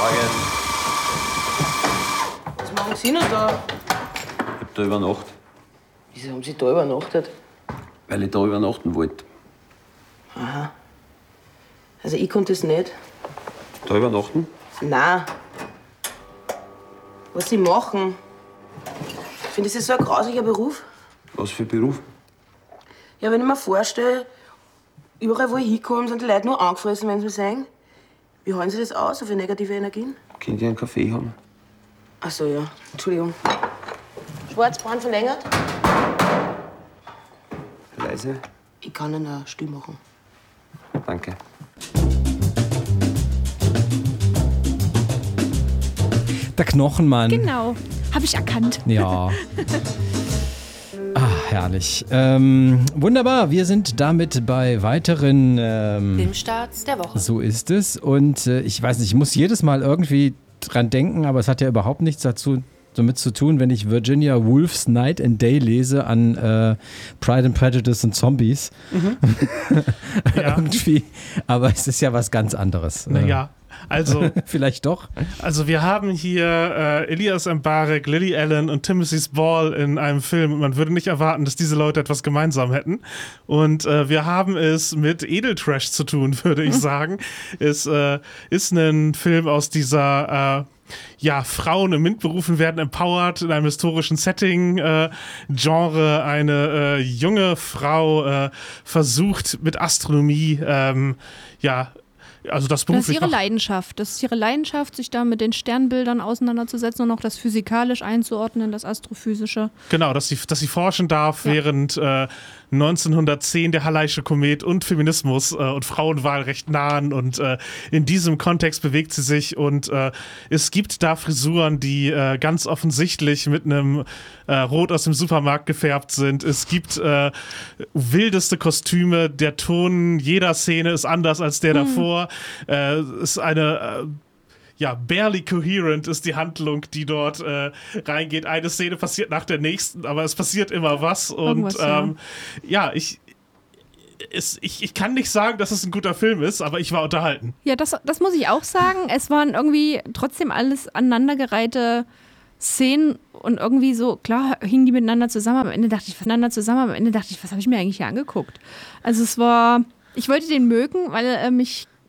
Was machen Sie noch da? Ich hab da übernachtet. Wieso haben Sie da übernachtet? Weil ich da übernachten wollte. Aha. Also ich konnte es nicht. Da übernachten? Nein. Was Sie machen? Ich finde, das ist so ein grauslicher Beruf. Was für Beruf? Ja, wenn ich mir vorstelle, überall, wo ich hinkomme, sind die Leute nur angefressen, wenn sie mich sehen. Wie halten Sie das aus, so für negative Energien? Könnt ihr einen Kaffee haben? Ach so, ja. Entschuldigung. Schwarzbraun verlängert? Leise? Ich kann Ihnen still machen. Danke. Der Knochenmann. Genau, habe ich erkannt. Ja. Herrlich. Wunderbar, wir sind damit bei weiteren Filmstarts der Woche. So ist es. Und ich weiß nicht, ich muss jedes Mal irgendwie dran denken, aber es hat ja überhaupt nichts damit zu tun, wenn ich Virginia Woolf's Night and Day lese an Pride and Prejudice und Zombies. Ja. Irgendwie. Aber es ist ja was ganz anderes. Naja. Also, vielleicht doch. Also wir haben hier Elias Mbarek, Lily Allen und Timothy Spall in einem Film und man würde nicht erwarten, dass diese Leute etwas gemeinsam hätten. Und wir haben es mit Edeltrash zu tun, würde ich sagen. Es ist ein Film aus dieser Frauen in MINT-Berufen werden empowered in einem historischen Setting, Genre, eine junge Frau versucht mit Astronomie, also das beruflich. Das ist ihre Leidenschaft. Das ist ihre Leidenschaft, sich da mit den Sternbildern auseinanderzusetzen und auch das physikalisch einzuordnen, das Astrophysische. Genau, dass sie forschen darf, während 1910 der Halley'sche Komet und Feminismus und Frauenwahlrecht nahen und in diesem Kontext bewegt sie sich und es gibt da Frisuren, die ganz offensichtlich mit einem Rot aus dem Supermarkt gefärbt sind. Es gibt wildeste Kostüme, der Ton jeder Szene ist anders als der davor. Ist eine barely coherent ist die Handlung, die dort reingeht. Eine Szene passiert nach der nächsten, aber es passiert immer was. Und ich kann nicht sagen, dass es ein guter Film ist, aber ich war unterhalten. Ja, das muss ich auch sagen. Es waren irgendwie trotzdem alles aneinandergereihte Szenen und irgendwie so, klar, hingen die miteinander zusammen. Am Ende dachte ich, was habe ich mir eigentlich hier angeguckt? Also es war, ich wollte den mögen, weil mich